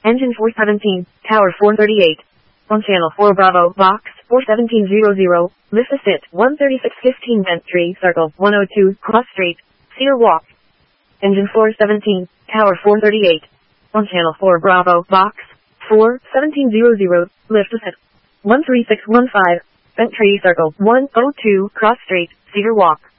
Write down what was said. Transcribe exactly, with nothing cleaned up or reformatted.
Engine four seventeen, Tower four thirty-eight. On channel four Bravo, box, four seventeen hundred, lift assist, one thirty-six fifteen vent tree, circle, one oh two, cross street, Cedar Walk. Engine four seventeen, Tower four thirty-eight. On channel four Bravo, box, four seventeen hundred, lift assist, one three six one five, vent tree, circle, one oh two, cross street, Cedar Walk.